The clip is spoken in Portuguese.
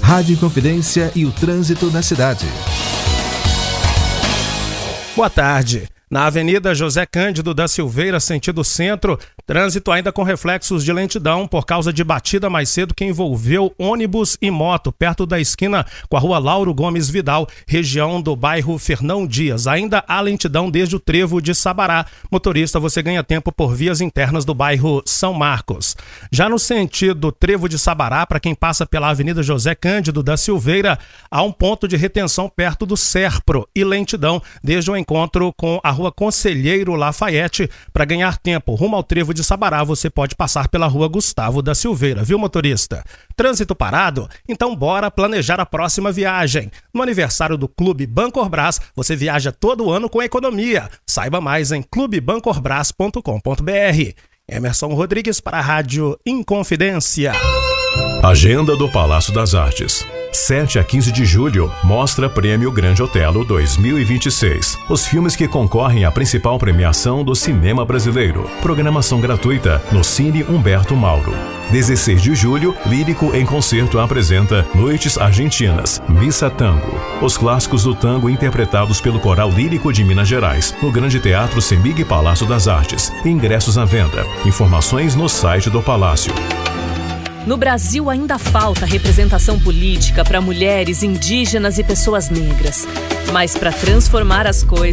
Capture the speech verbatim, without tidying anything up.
Rádio Inconfidência e o trânsito na cidade. Boa tarde. Na Avenida José Cândido da Silveira, sentido centro, trânsito ainda com reflexos de lentidão por causa de batida mais cedo que envolveu ônibus e moto, perto da esquina com a rua Lauro Gomes Vidal, região do bairro Fernão Dias. Ainda há lentidão desde o trevo de Sabará. Motorista, você ganha tempo por vias internas do bairro São Marcos. Já no sentido trevo de Sabará, para quem passa pela Avenida José Cândido da Silveira, há um ponto de retenção perto do Serpro e lentidão desde o encontro com a Rua Conselheiro Lafayette. Para ganhar tempo rumo ao trevo de Sabará, você pode passar pela Rua Gustavo da Silveira, viu, motorista? Trânsito parado? Então bora planejar a próxima viagem. No aniversário do Clube Bancorbras, você viaja todo ano com economia. Saiba mais em clube bancorbras ponto com ponto b r. Emerson Rodrigues para a Rádio Inconfidência. Agenda do Palácio das Artes. sete a quinze de julho, Mostra Prêmio Grande Otelo dois mil e vinte e seis. Os filmes que concorrem à principal premiação do cinema brasileiro. Programação gratuita no Cine Humberto Mauro. dezesseis de julho, Lírico em Concerto apresenta Noites Argentinas, Missa Tango. Os clássicos do tango interpretados pelo Coral Lírico de Minas Gerais, no Grande Teatro Semig Palácio das Artes. Ingressos à venda. Informações no site do Palácio. No Brasil ainda falta representação política para mulheres, indígenas e pessoas negras. Mas para transformar as coisas,